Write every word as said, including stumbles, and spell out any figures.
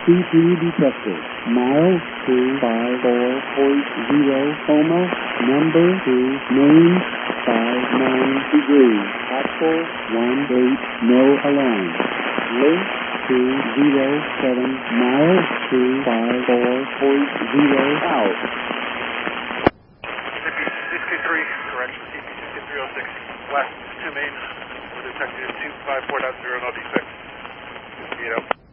C P detected. Mile two five four point zero Coma. Number two. Name five nine degrees. Actual one eight. No alarm. Link two zero seven. Mile two five four point zero out. C P sixty-three, correction, C P sixty-three oh six, west two main, we're detecting two five four point zero, no defect. Get out.